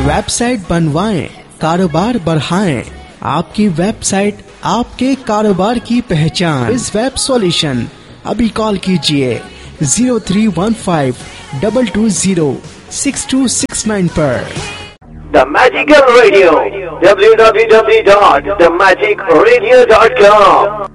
Website बनवाएं, कारोबार बढ़ाएं। आपकी वेबसाइट आपके कारोबार की पहचान। इस वेब सॉल्यूशन अभी कॉल कीजिए 0315-220-6269 पर। The Magical Radio, www.themagicradio.com